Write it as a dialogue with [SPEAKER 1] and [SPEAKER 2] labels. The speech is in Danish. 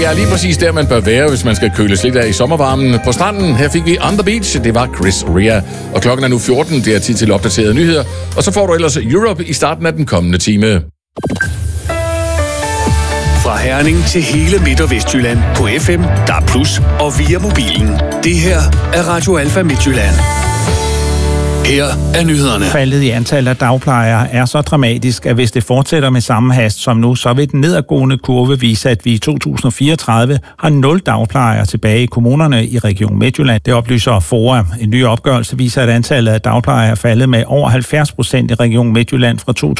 [SPEAKER 1] Det er lige præcis der, man bør være, hvis man skal køles lidt af i sommervarmen. På stranden, her fik vi On The Beach, det var Chris Rea. Og klokken er nu 14, det er tid til opdaterede nyheder. Og så får du ellers Europe i starten af den kommende time.
[SPEAKER 2] Fra Herning til hele Midt- og Vestjylland på FM, DAB+, og via mobilen. Det her er Radio Alfa Midtjylland. Her er nyhederne.
[SPEAKER 3] Faldet i antallet af dagplejere er så dramatisk, at hvis det fortsætter med samme hast som nu, så vil den nedadgående kurve vise, at vi i 2034 har 0 dagplejere tilbage i kommunerne i Region Midtjylland. Det oplyser FOA. En ny opgørelse viser, at antallet af dagplejere er faldet med over 70% i Region Midtjylland fra